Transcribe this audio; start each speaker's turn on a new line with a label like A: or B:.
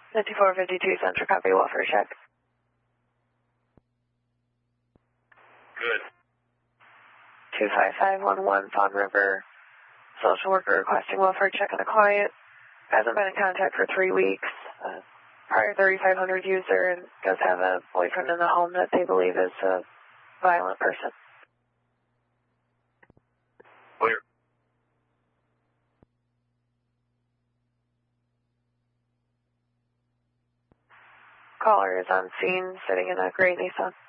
A: 5452 Central, copy, welfare check.
B: Good.
A: 25511 Fawn River, social worker requesting welfare check on a client. Hasn't been in contact for 3 weeks. Prior 3500 user and does have a boyfriend in the home that they believe is a violent person.
B: Clear.
A: Caller is on scene, sitting in a gray Nissan.